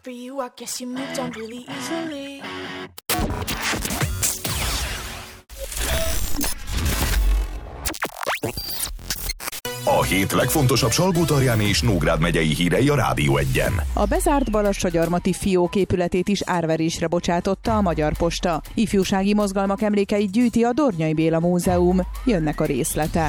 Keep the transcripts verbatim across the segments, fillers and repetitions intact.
for you, I guess you moved on really easily. A hét legfontosabb Salgótarjáni és Nógrád megyei hírei a Rádió Egyen. A bezárt Balassagyarmati fiók épületét is árverésre bocsátotta a Magyar Posta. Ifjúsági mozgalmak emlékeit gyűjti a Dornyai Béla Múzeum. Jönnek a részletek.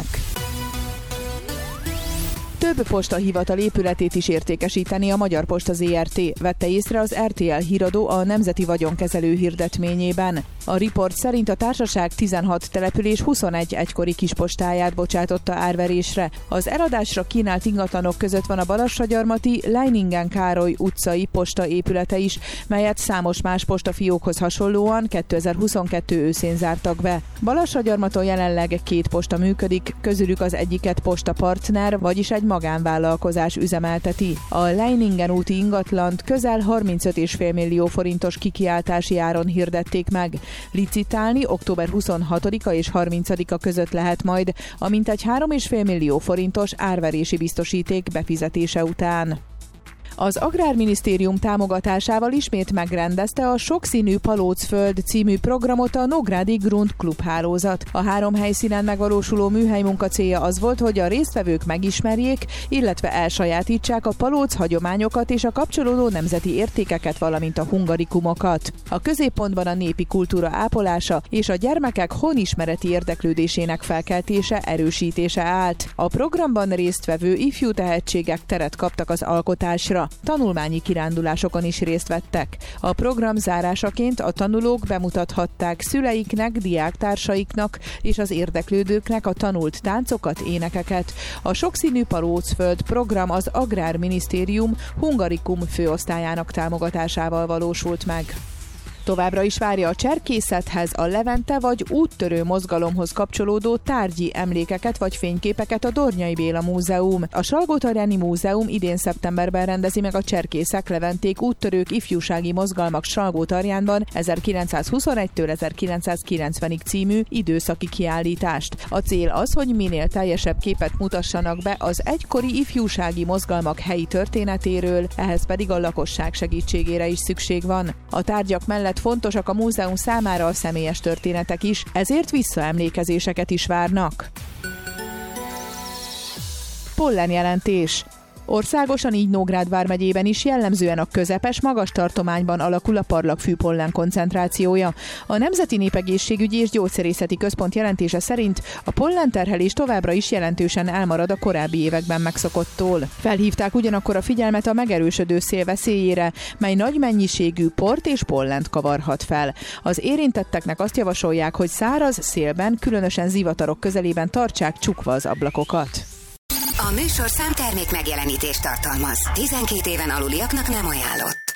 Több postahivatal épületét is értékesíteni a Magyar Posta zé er té, vette észre az er té el híradó a Nemzeti Vagyonkezelő hirdetményében. A riport szerint a társaság tizenhat település huszonegy egykori kispostáját bocsátotta árverésre. Az eladásra kínált ingatlanok között van a Balassagyarmati Leiningen Károly utcai posta épülete is, melyet számos más postafiókhoz hasonlóan kétezer-huszonkettő őszén zártak be. Balassagyarmaton jelenleg két posta működik, közülük az egyiket Posta Partner, vagyis egy magánvállalkozás üzemelteti. A Leiningen úti ingatlant közel harmincöt egész öt millió forintos kikiáltási áron hirdették meg. Licitálni október huszonhatodika és harmincadika között lehet majd, a mintegy három egész öt millió forintos árverési biztosíték befizetése után. Az Agrárminisztérium támogatásával ismét megrendezte a Sokszínű Palócföld című programot a Nógrádi Grund Klub hálózat. A három helyszínen megvalósuló műhelymunka célja az volt, hogy a résztvevők megismerjék, illetve elsajátítsák a palóc hagyományokat és a kapcsolódó nemzeti értékeket, valamint a hungarikumokat. A középpontban a népi kultúra ápolása és a gyermekek honismereti érdeklődésének felkeltése, erősítése állt. A programban résztvevő ifjú tehetségek teret kaptak az alkotásra. Tanulmányi kirándulásokon is részt vettek. A program zárásaként a tanulók bemutathatták szüleiknek, diáktársaiknak és az érdeklődőknek a tanult táncokat, énekeket. A Sokszínű Palócföld program az Agrárminisztérium Hungarikum főosztályának támogatásával valósult meg. Továbbra is várja a cserkészethez, a Levente vagy úttörő mozgalomhoz kapcsolódó tárgyi emlékeket vagy fényképeket a Dornyai Béla Múzeum. A Salgótarjáni Múzeum idén szeptemberben rendezi meg a Cserkészek, Leventék, úttörők, ifjúsági mozgalmak Salgótarjánban ezerkilencszázhuszonegytől ezerkilencszázkilencvenig című időszaki kiállítást. A cél az, hogy minél teljesebb képet mutassanak be az egykori ifjúsági mozgalmak helyi történetéről, ehhez pedig a lakosság segítségére is szükség van. A tárgyak mellett fontosak a múzeum számára a személyes történetek is, ezért visszaemlékezéseket is várnak. Pollenjelentés. Országosan, így Nógrád vármegyében is jellemzően a közepes, magas tartományban alakul a parlagfű pollen koncentrációja. A Nemzeti Népegészségügyi és Gyógyszerészeti Központ jelentése szerint a pollenterhelés továbbra is jelentősen elmarad a korábbi években megszokottól. Felhívták ugyanakkor a figyelmet a megerősödő szél veszélyére, mely nagy mennyiségű port és pollent kavarhat fel. Az érintetteknek azt javasolják, hogy száraz szélben, különösen zivatarok közelében tartsák csukva az ablakokat. A műsorszám termék megjelenítést tartalmaz. tizenkét éven aluliaknak nem ajánlott.